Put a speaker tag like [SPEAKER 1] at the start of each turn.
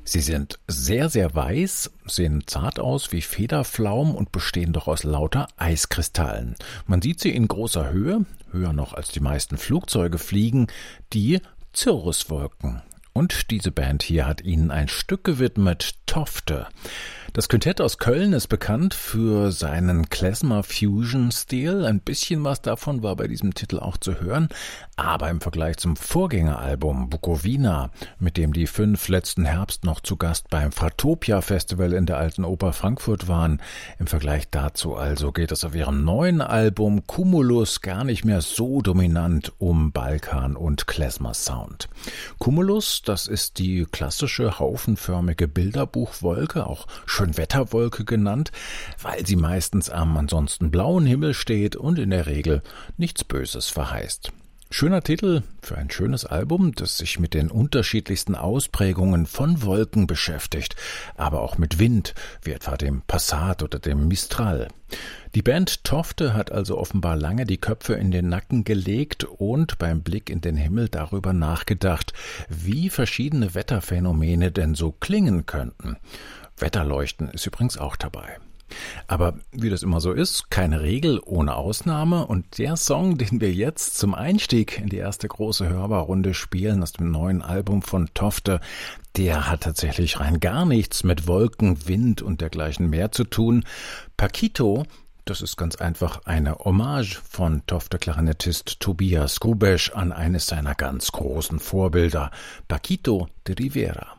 [SPEAKER 1] Sie sind sehr, sehr weiß, sehen zart aus wie Federpflaumen und bestehen doch aus lauter Eiskristallen. Man sieht sie in großer Höhe, höher noch als die meisten Flugzeuge fliegen, die Cirruswolken. Und diese Band hier hat ihnen ein Stück gewidmet, Tofte. Das Quintett aus Köln ist bekannt für seinen Klezmer-Fusion-Stil. Ein bisschen was davon war bei diesem Titel auch zu hören. Aber im Vergleich zum Vorgängeralbum Bukowina, mit dem die 5 letzten Herbst noch zu Gast beim Fratopia-Festival in der Alten Oper Frankfurt waren, im Vergleich dazu also geht es auf ihrem neuen Album Cumulus gar nicht mehr so dominant um Balkan und Klezmer-Sound. Cumulus, das ist die klassische haufenförmige Bilderbuchwolke, auch Schönwetterwolke genannt, weil sie meistens am ansonsten blauen Himmel steht und in der Regel nichts Böses verheißt. Schöner Titel für ein schönes Album, das sich mit den unterschiedlichsten Ausprägungen von Wolken beschäftigt, aber auch mit Wind, wie etwa dem Passat oder dem Mistral. Die Band Tofte hat also offenbar lange die Köpfe in den Nacken gelegt und beim Blick in den Himmel darüber nachgedacht, wie verschiedene Wetterphänomene denn so klingen könnten. Wetterleuchten ist übrigens auch dabei. Aber wie das immer so ist, keine Regel ohne Ausnahme, und der Song, den wir jetzt zum Einstieg in die erste große Hörbarrunde spielen aus dem neuen Album von Tofte, der hat tatsächlich rein gar nichts mit Wolken, Wind und dergleichen mehr zu tun. Paquito, das ist ganz einfach eine Hommage von Tofte-Klarinettist Tobias Grubesch an eines seiner ganz großen Vorbilder, Paquito de Rivera.